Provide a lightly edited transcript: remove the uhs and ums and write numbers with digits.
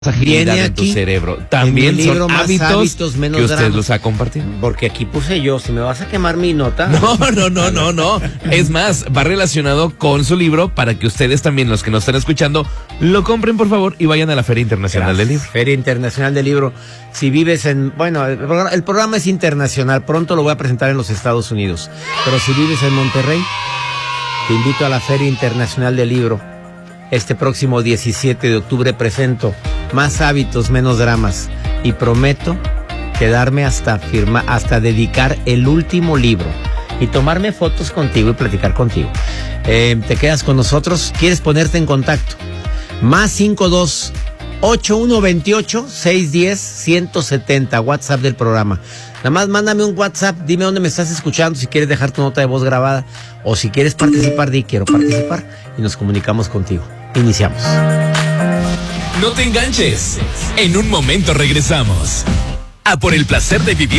agilidad Viene en tu aquí, cerebro. También en mi libro son Más hábitos menos que usted dramas. los ha compartido. Porque aquí puse yo, si me vas a quemar mi nota. No. Es más, va relacionado con su libro para que ustedes también, los que nos están escuchando, lo compren, por favor, y vayan a la Feria Internacional del Libro. Feria Internacional del Libro. Si vives en... Bueno, el programa es internacional. Pronto lo voy a presentar en los Estados Unidos. Pero si vives en Monterrey, te invito a la Feria Internacional del Libro. Este próximo 17 de octubre presento Más hábitos, menos dramas. Y prometo quedarme hasta dedicar el último libro. Y tomarme fotos contigo y platicar contigo. ¿Te quedas con nosotros? ¿Quieres ponerte en contacto? Más 52 8128 610 170, WhatsApp del programa. Nada más mándame un WhatsApp, dime dónde me estás escuchando, si quieres dejar tu nota de voz grabada o si quieres participar, di quiero participar y nos comunicamos contigo. Iniciamos. No te enganches. En un momento regresamos. A por el placer de vivir.